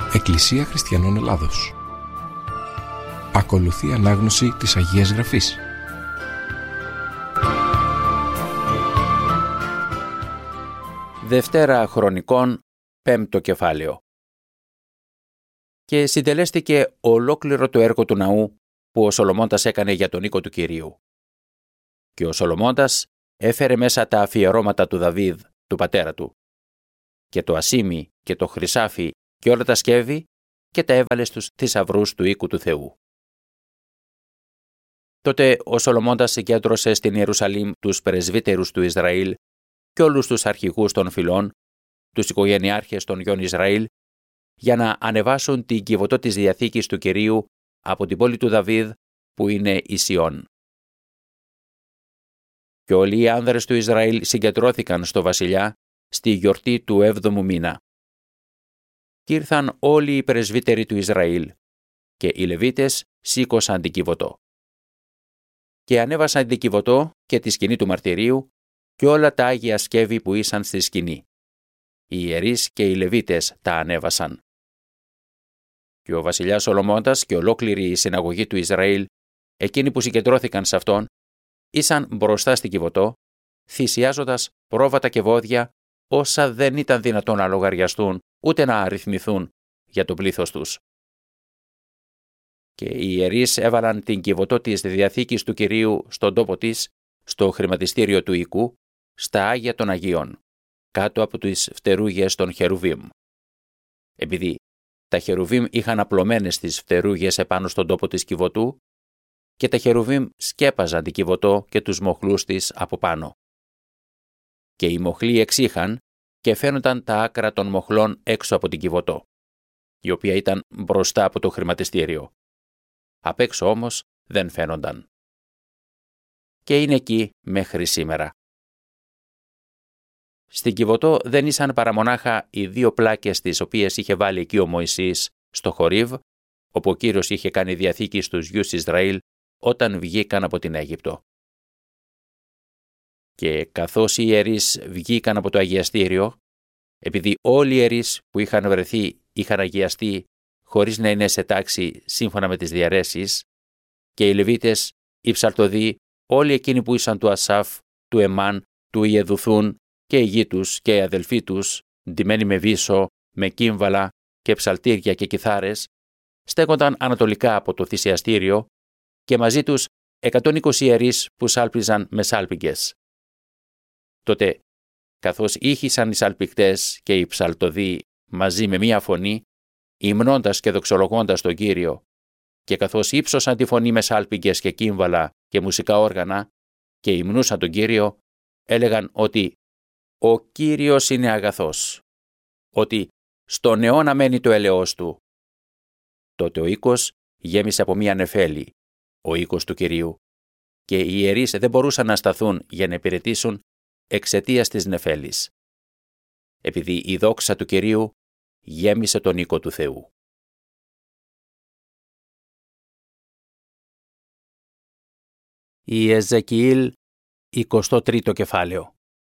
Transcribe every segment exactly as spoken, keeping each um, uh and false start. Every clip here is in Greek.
Εκκλησία Χριστιανών Ελλάδος. Ακολουθεί ανάγνωση της Αγίας Γραφής. Δευτέρα Χρονικών, πέμπτο κεφάλαιο. Και συντελέστηκε ολόκληρο το έργο του ναού που ο Σολομώντας έκανε για τον οίκο του Κυρίου. Και ο Σολομώντας έφερε μέσα τα αφιερώματα του Δαβίδ, του πατέρα του, και το ασίμι και το χρυσάφι και όλα τα σκεύη, και τα έβαλε στους θησαυρούς του οίκου του Θεού. Τότε ο Σολομώντας συγκέντρωσε στην Ιερουσαλήμ τους πρεσβύτερους του Ισραήλ και όλους τους αρχηγούς των φυλών, τους οικογενειάρχες των γιών Ισραήλ, για να ανεβάσουν την κυβωτό της Διαθήκης του Κυρίου από την πόλη του Δαβίδ, που είναι η Σιών. Και όλοι οι άνδρες του Ισραήλ συγκεντρώθηκαν στο βασιλιά στη γιορτή του έβδομου μήνα. Κι ήρθαν όλοι οι πρεσβύτεροι του Ισραήλ, και οι Λεβίτες σήκωσαν την κυβωτό. Και ανέβασαν την κυβωτό και τη σκηνή του μαρτυρίου και όλα τα άγια σκεύη που ήσαν στη σκηνή. Οι ιερείς και οι Λεβίτες τα ανέβασαν. Και ο βασιλιάς Σολομώντας και ολόκληρη η συναγωγή του Ισραήλ, εκείνοι που συγκεντρώθηκαν σε αυτόν, ήσαν μπροστά στην κυβωτό, θυσιάζοντας πρόβατα και βόδια, όσα δεν ήταν δυνατόν να λογαριαστούν ούτε να αριθμηθούν για το πλήθος τους. Και οι ιερείς έβαλαν την κυβωτό της Διαθήκης του Κυρίου στον τόπο της, στο χρηματιστήριο του οικού, στα Άγια των Αγίων, κάτω από τις φτερούγες των Χερουβίμ. Επειδή τα Χερουβίμ είχαν απλωμένες τις φτερούγες επάνω στον τόπο της κυβωτού, και τα Χερουβίμ σκέπαζαν την κυβωτό και τους μοχλούς της από πάνω. Και οι μοχλοί εξήχαν και φαίνονταν τα άκρα των μοχλών έξω από την κυβωτό, η οποία ήταν μπροστά από το χρηματιστήριο. Απ' έξω όμως δεν φαίνονταν. Και είναι εκεί μέχρι σήμερα. Στην κυβωτό δεν ήσαν παρά μονάχα οι δύο πλάκες τις οποίες είχε βάλει εκεί ο Μωυσής στο Χορίβ, όπου ο Κύριος είχε κάνει διαθήκη στους γιους Ισραήλ όταν βγήκαν από την Αίγυπτο. Και καθώς οι ιερείς βγήκαν από το αγιαστήριο, επειδή όλοι οι ιερείς που είχαν βρεθεί είχαν αγιαστεί χωρίς να είναι σε τάξη σύμφωνα με τις διαρρέσεις, και οι Λεβίτες, οι ψαλτοδοί, όλοι εκείνοι που ήσαν του Ασάφ, του Εμάν, του Ιεδουθούν και οι γη τους και οι αδελφοί τους, ντυμένοι με βύσσο, με κύμβαλα και ψαλτήρια και κιθάρες, στέκονταν ανατολικά από το θυσιαστήριο και μαζί τους εκατόν είκοσι ιερείς που σάλπιζαν με σάλπιγγες. Τότε, καθώς ήχησαν οι σαλπικτές και οι ψαλτοδοί μαζί με μία φωνή, υμνώντας και δοξολογώντας τον Κύριο, και καθώς ύψωσαν τη φωνή με σάλπιγγες και κύμβαλα και μουσικά όργανα και υμνούσαν τον Κύριο, έλεγαν ότι «Ο Κύριος είναι αγαθός», ότι «στον αιώνα μένει το έλεος του». Τότε ο οίκος γέμισε από μία νεφέλη, ο οίκος του Κυρίου, και οι ιερείς δεν μπορούσαν να σταθούν για να υπηρετήσουν εξαιτίας της νεφέλης, επειδή η δόξα του Κυρίου γέμισε τον οίκο του Θεού. Η Εζεκιήλ, εικοστό τρίτο κεφάλαιο.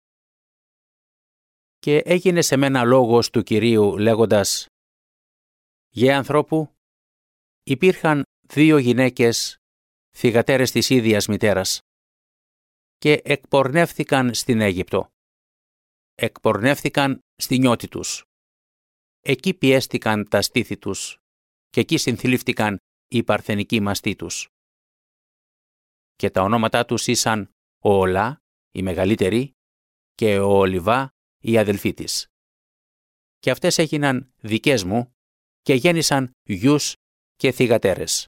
Και έγινε σε μένα λόγος του Κυρίου λέγοντας «Γε ανθρώπου, υπήρχαν δύο γυναίκες, θυγατέρες της ίδιας μητέρας, και εκπορνεύθηκαν στην Αίγυπτο. Εκπορνεύθηκαν στη νιώτη τους. Εκεί πιέστηκαν τα στήθη τους και εκεί συνθλίφτηκαν οι παρθενικοί μαστοί τους. Και τα ονόματά τους ήσαν ο Ολά, η μεγαλύτερη, και ο Ολιβά, η αδελφή της. Και αυτές έγιναν δικές μου και γέννησαν γιους και θυγατέρες.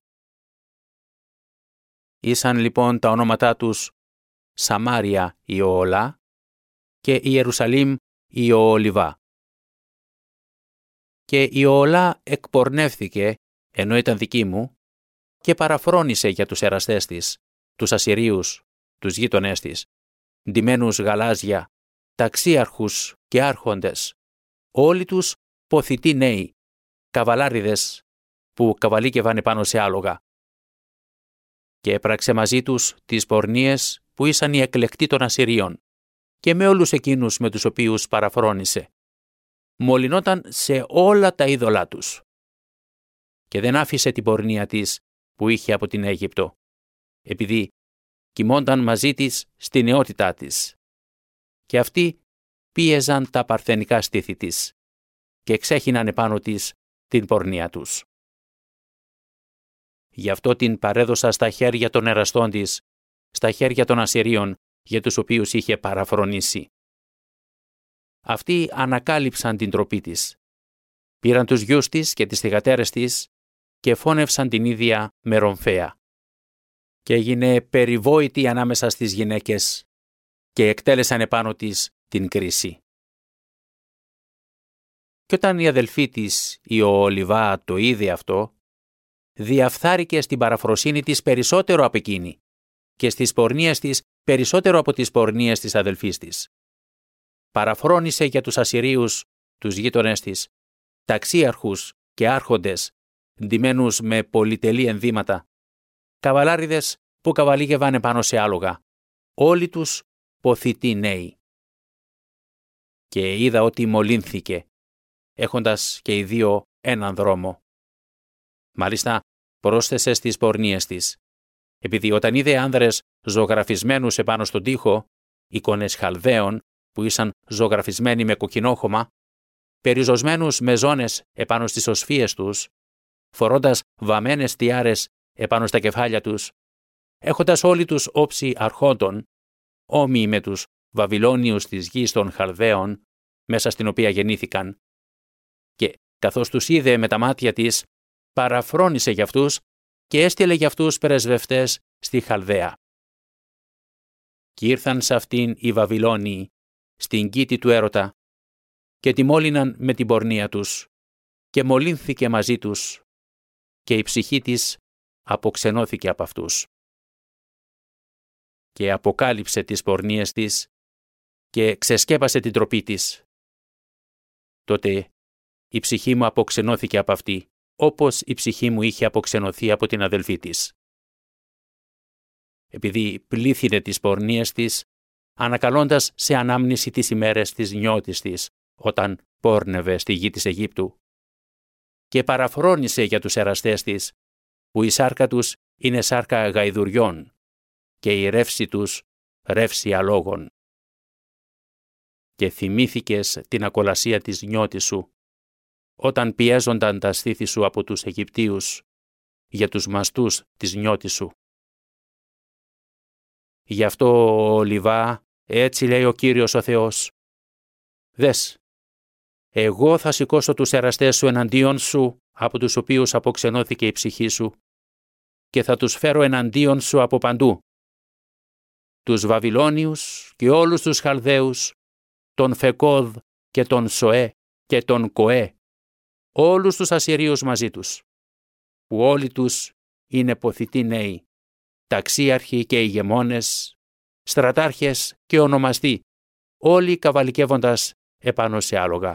Ήσαν λοιπόν τα ονόματά τους Σαμάρια η Ολά και η Ιερουσαλήμ η Ολιβά. Και η Ολά εκπορνεύθηκε ενώ ήταν δική μου και παραφρόνησε για τους εραστές της, τους Ασσυρίους, τους γείτονές της, ντυμένους γαλάζια, ταξίαρχους και άρχοντες, όλοι τους ποθητοί νέοι, καβαλάριδες που καβαλίκευαν επάνω σε άλογα. Και έπραξε μαζί τους τις πορνίες που ήσαν οι εκλεκτοί των Ασσυρίων και με όλους εκείνους με τους οποίους παραφρόνησε. Μολυνόταν σε όλα τα είδωλά τους και δεν άφησε την πορνεία της που είχε από την Αίγυπτο, επειδή κοιμόνταν μαζί της στη νεότητά της. Και αυτοί πίεζαν τα παρθενικά στήθη της και εξέχυναν επάνω της την πορνεία τους. Γι' αυτό την παρέδωσα στα χέρια των εραστών της, στα χέρια των Ασσυρίων, για τους οποίους είχε παραφρονήσει. Αυτοί ανακάλυψαν την τροπή της. Πήραν τους γιους της και τις θυγατέρες της και φώνευσαν την ίδια με ρομφαία. Και έγινε περιβόητη ανάμεσα στις γυναίκες και εκτέλεσαν επάνω της την κρίση. Και όταν η αδελφή της, η Ολιβά, το είδε αυτό, διαφθάρηκε στην παραφροσύνη της περισσότερο από εκείνη και στις πορνίες της περισσότερο από τις πορνίες της αδελφής της. Παραφρόνησε για τους Ασσυρίους, τους γείτονές της, ταξίαρχους και άρχοντες, ντυμένους με πολυτελή ενδύματα, καβαλάριδες που καβαλήγευαν επάνω σε άλογα, όλοι τους ποθητοί νέοι. Και είδα ότι μολύνθηκε, έχοντας και οι δύο έναν δρόμο. Μάλιστα πρόσθεσε στις πορνίες της, επειδή όταν είδε άνδρες ζωγραφισμένους επάνω στον τοίχο, εικόνες Χαλδαίων που ήσαν ζωγραφισμένοι με κοκκινόχωμα, περιζωσμένους με ζώνες επάνω στις οσφίες τους, φορώντας βαμμένες τιάρες επάνω στα κεφάλια τους, έχοντας όλοι τους όψη αρχόντων, όμοιοι με τους Βαβυλώνιους της γης των Χαλδαίων, μέσα στην οποία γεννήθηκαν, και καθώς τους είδε με τα μάτια της, παραφρόνησε για αυτούς και έστειλε για αυτούς πρεσβευτές στη Χαλδαία. Και ήρθαν σε αυτήν οι Βαβυλώνιοι, στην κήτη του έρωτα, και τη μόλυναν με την πορνεία τους, και μολύνθηκε μαζί τους, και η ψυχή της αποξενώθηκε από αυτούς. Και αποκάλυψε τις πορνίες της και ξεσκέπασε την τροπή της. Τότε η ψυχή μου αποξενώθηκε από αυτή, όπως η ψυχή μου είχε αποξενωθεί από την αδελφή της. Επειδή πλήθυνε τις πορνίες της, ανακαλώντας σε ανάμνηση τις ημέρες της νιώτης της, όταν πόρνευε στη γη της Αιγύπτου, και παραφρόνησε για τους εραστές της, που η σάρκα τους είναι σάρκα γαϊδουριών και η ρεύση τους ρεύση αλόγων. Και θυμήθηκες την ακολασία της νιώτης σου, όταν πιέζονταν τα στήθη σου από τους Αιγυπτίους για τους μαστούς της νιώτης σου. Γι' αυτό, Ολιβά, έτσι λέει ο Κύριος ο Θεός, δες, εγώ θα σηκώσω τους εραστές σου εναντίον σου, από τους οποίους αποξενώθηκε η ψυχή σου, και θα τους φέρω εναντίον σου από παντού. Τους Βαβυλώνιους και όλους τους Χαλδαίους, τον Φεκόδ και τον Σοέ και τον Κοέ, όλους τους Ασσυρίους μαζί τους, που όλοι τους είναι ποθητοί νέοι, ταξίαρχοι και ηγεμόνες, στρατάρχες και ονομαστοί, όλοι καβαλικεύοντας επάνω σε άλογα.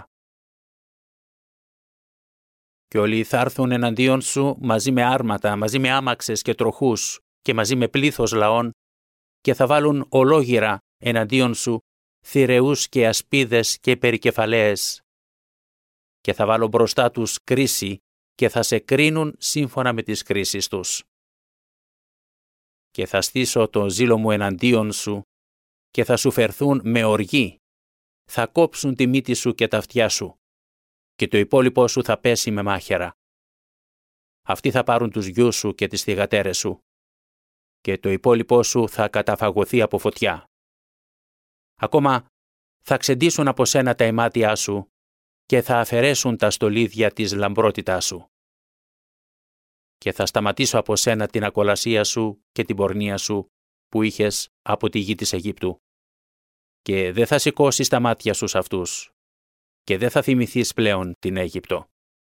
Και όλοι θα έρθουν εναντίον σου μαζί με άρματα, μαζί με άμαξες και τροχούς και μαζί με πλήθος λαών και θα βάλουν ολόγυρα εναντίον σου θηρεούς και ασπίδες και περικεφαλαίες. Και θα βάλω μπροστά τους κρίση και θα σε κρίνουν σύμφωνα με τις κρίσεις τους. Και θα στήσω το ζήλο μου εναντίον σου και θα σου φερθούν με οργή. Θα κόψουν τη μύτη σου και τα αυτιά σου και το υπόλοιπό σου θα πέσει με μάχαιρα. Αυτοί θα πάρουν τους γιους σου και τις θυγατέρες σου και το υπόλοιπό σου θα καταφαγωθεί από φωτιά. Ακόμα θα ξεντήσουν από σένα τα αιμάτια σου και θα αφαιρέσουν τα στολίδια της λαμπρότητάς σου. Και θα σταματήσω από σένα την ακολασία σου και την πορνεία σου που είχες από τη γη της Αιγύπτου. Και δεν θα σηκώσεις τα μάτια σου σε αυτούς και δεν θα θυμηθείς πλέον την Αίγυπτο.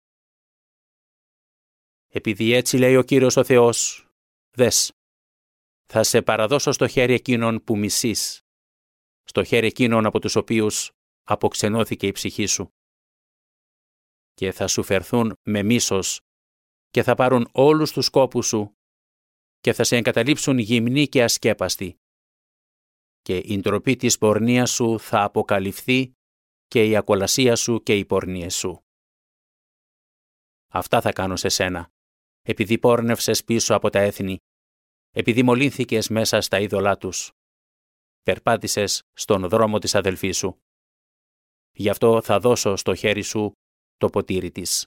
Επειδή έτσι λέει ο Κύριος ο Θεός, δες, θα σε παραδώσω στο χέρι εκείνων που μισείς, στο χέρι εκείνων από τους οποίους αποξενώθηκε η ψυχή σου. Και θα σου φερθούν με μίσος και θα πάρουν όλους τους κόπους σου και θα σε εγκαταλείψουν γυμνοί και ασκέπαστοι. Και η ντροπή της πορνείας σου θα αποκαλυφθεί και η ακολασία σου και οι πορνείες σου. Αυτά θα κάνω σε σένα, επειδή πόρνευσες πίσω από τα έθνη, επειδή μολύνθηκες μέσα στα είδωλά τους. Περπάτησες στον δρόμο της αδελφής σου. Γι' αυτό θα δώσω στο χέρι σου το ποτήρι της.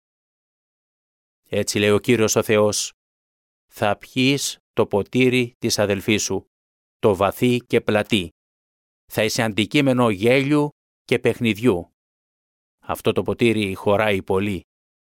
Έτσι λέει ο Κύριος ο Θεός, θα πιείς το ποτήρι της αδελφής σου, το βαθύ και πλατή. Θα είσαι αντικείμενο γέλιου και παιχνιδιού. Αυτό το ποτήρι χωράει πολύ.